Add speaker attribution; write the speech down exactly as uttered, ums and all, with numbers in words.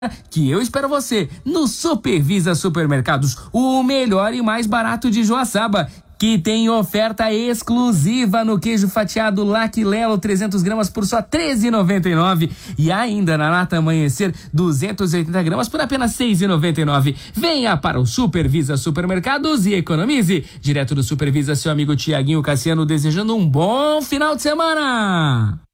Speaker 1: que eu espero você no Supervisa Supermercados, o melhor e mais barato de Joaçaba, que tem oferta exclusiva no queijo fatiado Lactilelo trezentos gramas por só treze reais e noventa e nove centavos e ainda na nata Amanhecer duzentos e oitenta gramas por apenas seis reais e noventa e nove centavos. Venha para o Supervisa Supermercados e economize. Direto do Supervisa, seu amigo Tiaguinho Cassiano desejando um bom final de semana.